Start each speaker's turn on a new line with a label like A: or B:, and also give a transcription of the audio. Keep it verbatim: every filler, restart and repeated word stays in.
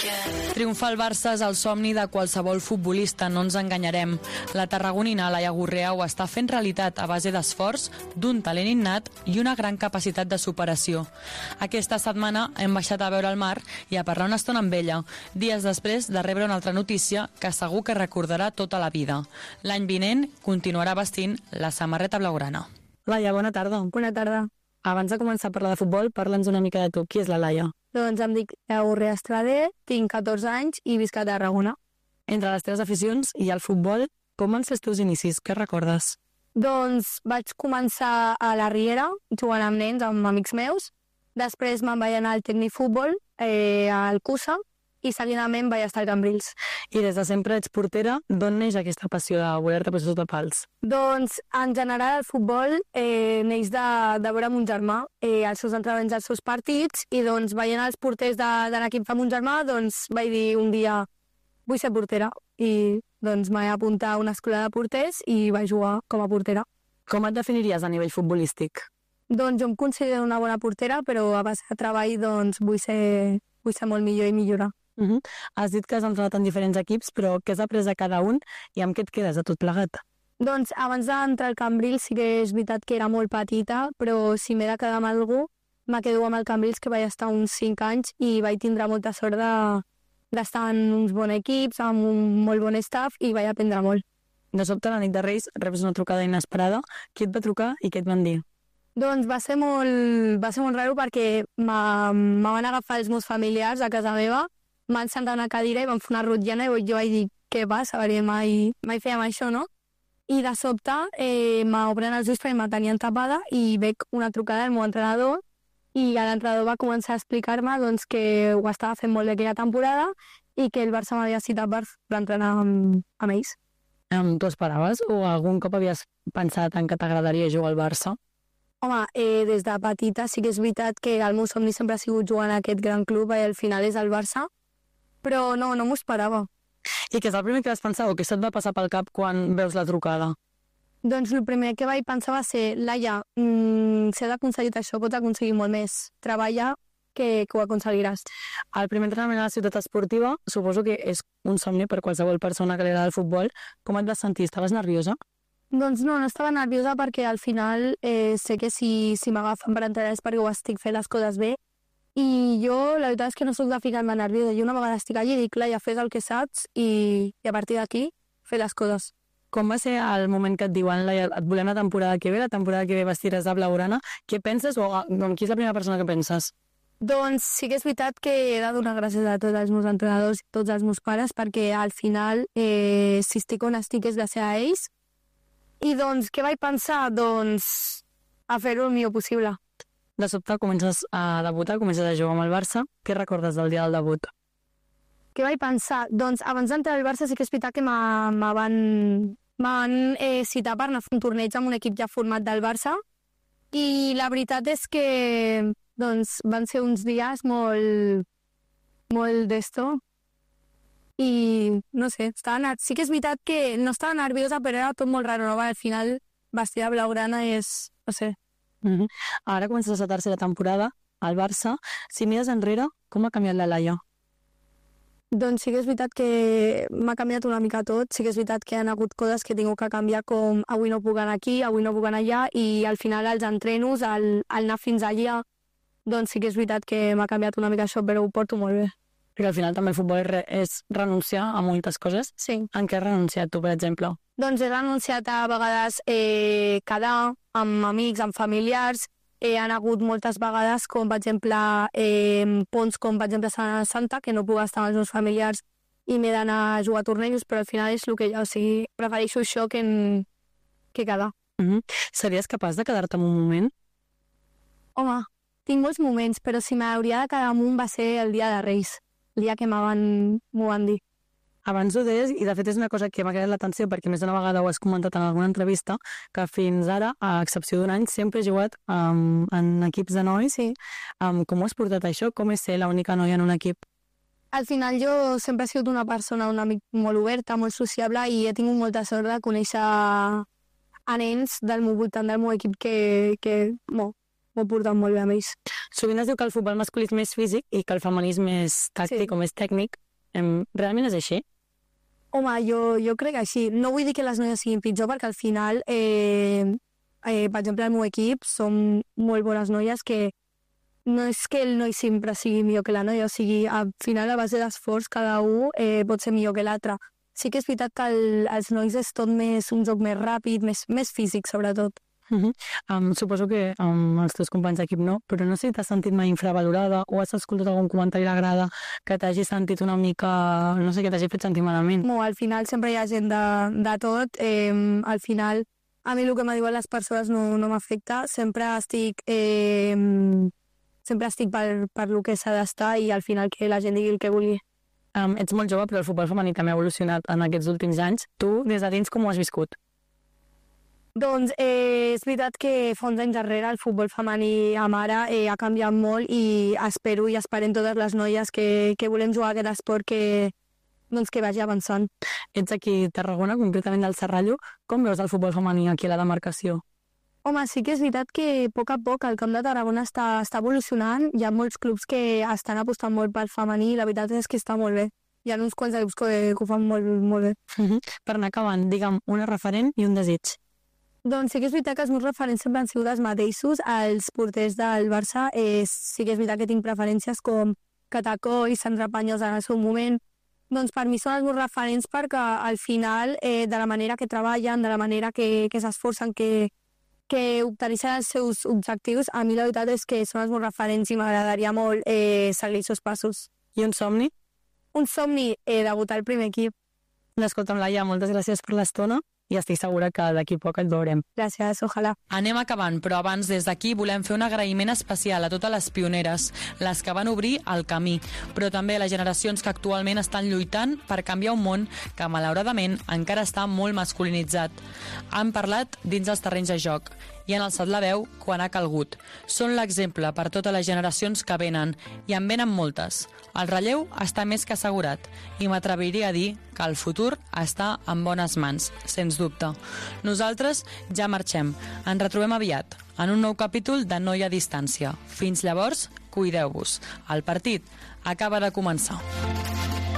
A: Triomfar el Barça és el somni de qualsevol futbolista, no ens enganyarem. La tarragonina Laia Gurrea ho està fent realitat a base d'esforç, d'un talent innat i una gran capacitat de superació. Aquesta setmana hem baixat a veure el mar i a parlar una estona amb ella, dies després de rebre una altra notícia que segur que recordarà tota la vida. L'any vinent continuarà vestint la samarreta blaugrana.
B: Laia, bona tarda.
C: Bona tarda.
B: Abans de començar a parlar de futbol, parla'ns una mica de tu. Qui és la Laia?
C: Doncs em dic Gurrea Estrader, tinc catorze anys i visc a Tarragona.
B: Entre les teves aficions hi ha el futbol. Com van ser els teus inicis? Què recordes?
C: Doncs vaig començar a la Riera, jugant amb nens, amb amics meus. Després me'n vaig anar al Tecnifutbol, eh, al Cusa, i seguidament vaig estar al Cambrils.
B: I des de sempre ets portera. D'on neix aquesta passió de voler-te posar sota pals?
C: Doncs, en general, el futbol eh, neix de, de veure mon germà, eh, els seus entrenaments, els seus partits, i doncs, veient els porters de, de l'equip de mon germà, doncs vaig dir un dia, vull ser portera, i doncs m'he apuntat a una escola de porters i vaig jugar com a portera.
B: Com et definiries a nivell futbolístic?
C: Doncs jo em considero una bona portera, però a base de treball doncs, vull, ser, vull ser molt millor i millorar.
B: Uh -huh. Has dit que has entrenat en diferents equips, però què has après a cada un i amb què et quedes de tot plegat?
C: Doncs abans d'entrar al Cambrils sí que és veritat que era molt petita, però si m'he de quedar amb algú, me quedo amb el Cambrils, que vaig estar uns cinc anys i vaig tindre molta sort de, d'estar en uns bons equips, amb un molt bon staff, i vaig aprendre molt.
B: De sobte, la nit de Reis, reps una trucada inesperada. Qui et va trucar i què et van dir?
C: Doncs va ser molt, va ser molt raro perquè me van agafar els meus familiars a casa meva, m'han sentat a una cadira i van fer una rotllana i jo vaig dir, què passa? Perquè mai, mai fèiem això, no? I de sobte eh, m'obren els ulls perquè me tenien tapada i veig una trucada del meu entrenador i l'entrenador va començar a explicar-me doncs, que ho estava fent molt bé aquella temporada i que el Barça m'havia citat per, per entrenar amb, amb ells.
B: Um, tu esperaves o algun cop havies pensat en que t'agradaria jugar al Barça?
C: Home, eh, des de petita sí que és veritat que el meu somni sempre ha sigut jugar en aquest gran club i al final és el Barça, però no, no m'ho esperava.
B: I què és el primer que vas pensar o què se't va passar pel cap quan veus la trucada?
C: Doncs el primer que vaig pensar va ser, Laia, mmm, si has aconseguit això, pots aconseguir molt més. Treballa que, que ho aconseguiràs.
B: El primer entrenament a la ciutat esportiva suposo que és un somni per qualsevol persona que li agrada el futbol. Com et vas sentir? Estaves nerviosa?
C: Doncs no, no estava nerviosa perquè al final eh, sé que si, si m'agafen per entrenar és perquè ho estic fent les coses bé. I jo, la veritat és que no soc de ficar-me nerviosa. Jo una vegada estic allí i dic, Laia, fes el que saps i, i a partir d'aquí fer les coses.
B: Com va ser el moment que et diuen, Laia, et volem la temporada que ve, la temporada que ve vestiràs de blaugrana? Què penses o amb qui és la primera persona que penses?
C: Doncs sí que és veritat que he de donar gràcies a tots els meus entrenadors i tots els meus pares perquè al final, eh, si estic on estic és gràcies a ells. I doncs, què vaig pensar? Doncs a fer-ho el millor possible.
B: De sobte comences a debutar, comences a jugar amb el Barça. Què recordes del dia del debut?
C: Què vaig pensar? Doncs abans d'entrar al Barça sí que és veritat que me van, van eh, citar per anar a fer un torneig amb un equip ja format del Barça i la veritat és que doncs, van ser uns dies molt, molt d'esto i no sé, estava, sí que és veritat que no estava nerviosa però era tot molt raro, no? Al final vestir de blaugrana és, no sé.
B: Mm-hmm. Ara comences la tercera temporada al Barça. Si mires enrere, com ha canviat la Laia?
C: Doncs sí que és veritat que m'ha canviat una mica tot, sí que és veritat que hi ha hagut coses que he tingut que canviar, com avui no puc anar aquí, avui no puc anar allà, i al final els entrenos, al, al anar fins allà, doncs sí que és veritat que m'ha canviat una mica això, però ho porto molt bé.
B: Perquè al final també el futbol és, re, és renunciar a moltes coses.
C: Sí.
B: En què has renunciat tu, per exemple?
C: Doncs he renunciat a vegades eh, quedar amb amics, amb familiars. Eh, han hagut moltes vegades, com per exemple eh, ponts com per exemple Setmana Santa, que no puc estar amb els meus familiars i m'he d'anar a jugar a tornejos, però al final és el que hi ha, o sigui, prefereixo això que, en, que quedar.
B: Mm-hmm. Series capaç de quedar-te en un moment?
C: Home, tinc molts moments, però si m'hauria de quedar en un va ser el dia de Reis, el dia que m'ho van, van dir.
B: Abans ho deies, i de fet és una cosa que m'ha quedat l'atenció perquè més d'una vegada ho has comentat en alguna entrevista, que fins ara, a excepció d'un any, sempre he jugat um, en equips de nois.
C: Sí.
B: Um, com ho has portat això? Com és ser l'única noia en un equip?
C: Al final jo sempre he sigut una persona, un amic molt oberta, molt sociable, i he tingut molta sort de conèixer a nens del meu voltant del meu equip que, que mo, m'ho porten molt bé amb ells.
B: Sovint es diu que el futbol masculí és més físic i que el femení és més tàctic sí. o més tècnic. Em, realment és així?
C: Home, jo, jo crec que així. No vull dir que les noies siguin pitjor, perquè al final, eh, eh, per exemple, el meu equip som molt bones noies que no és que el noi sempre sigui millor que la noia, o sigui, al final, a base d'esforç, cada un eh, pot ser millor que l'altre. Sí que és veritat que el, els nois és tot més un joc més ràpid, més, més físic, sobretot.
B: Uh -huh. um, suposo que um, els teus companys d'equip no, però no sé si t'has sentit mai infravalorada o has escoltat algun comentari a la grada que t'hagi sentit una mica, no sé, que t'hagi fet sentir malament.
C: No, al final sempre hi ha gent de, de tot. Eh, al final, a mi el que me diuen les persones no, no m'afecta. Sempre estic... Eh, sempre estic per, per lo que s'ha d'estar i al final que la gent digui el que vulgui.
B: Um, ets molt jove, però el futbol femení també ha evolucionat en aquests últims anys. Tu, des de dins, com ho has viscut?
C: Doncs eh, és veritat que fa uns anys darrere el futbol femení a mare eh, ha canviat molt i espero i esperem totes les noies que, que volem jugar a aquest esport que, doncs, que vagi avançant.
B: Ets aquí a Tarragona, concretament del Serrallo. Com veus el futbol femení aquí a la demarcació?
C: Home, sí que és veritat que a poc a poc el Camp de Tarragona està, està evolucionant. Hi ha molts clubs que estan apostant molt pel femení i la veritat és que està molt bé. Hi ha uns quants clubs que, que ho fan molt, molt bé.
B: Uh -huh. Per anar acabant, digue'm una referent i un desig.
C: Doncs sí que és veritat que els meus referents sempre han sigut els mateixos. Els porters del Barça eh, sí que és veritat que tinc preferències com Catacó i Sandra Paños en el seu moment. Doncs per mi són els meus referents perquè al final, eh, de la manera que treballen, de la manera que, que s'esforcen, que, que obteneixen els seus objectius, a mi la veritat és que són els meus referents i m'agradaria molt eh, seguir els seus passos.
B: I un somni?
C: Un somni, eh, debutar al primer equip.
B: Escolta'm, Laia, moltes gràcies per l'estona i estic segura que d'aquí poc et veurem.
C: Gràcies, ojalà.
A: Anem acabant, però abans des d'aquí volem fer un agraïment especial a totes les pioneres, les que van obrir el camí, però també a les generacions que actualment estan lluitant per canviar un món que malauradament encara està molt masculinitzat. Han parlat dins els terrenys de joc i han alçat la veu quan ha calgut. Són l'exemple per totes les generacions que venen, i en venen moltes. El relleu està més que assegurat, i m'atreviria a dir que el futur està en bones mans, sens dubte. Nosaltres ja marxem. Ens retrobem aviat, en un nou capítol de No hi ha distància. Fins llavors, cuideu-vos. El partit acaba de començar.